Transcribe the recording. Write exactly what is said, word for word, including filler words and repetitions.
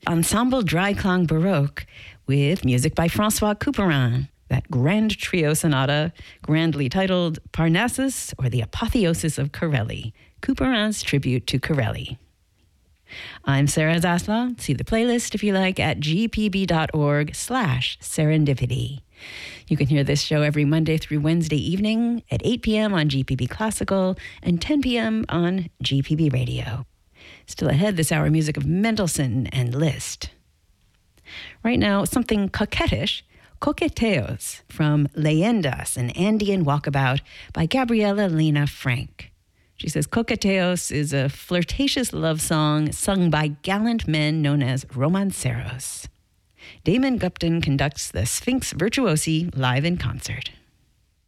Ensemble Dreiklang Baroque with music by Francois Couperin, that grand trio sonata grandly titled Parnassus or the Apotheosis of Corelli, Couperin's tribute to Corelli. I'm Sarah Zaslav. See the playlist if you like at gpb.org slash serendipity. You can hear this show every Monday through Wednesday evening at eight p.m. on G P B Classical and ten p.m. on G P B Radio. Still ahead this hour, music of Mendelssohn and Liszt. Right now, something coquettish, Coqueteos from Leyendas, an Andean walkabout by Gabriela Lena Frank. She says Coqueteos is a flirtatious love song sung by gallant men known as romanceros. Damon Gupton conducts the Sphinx Virtuosi live in concert.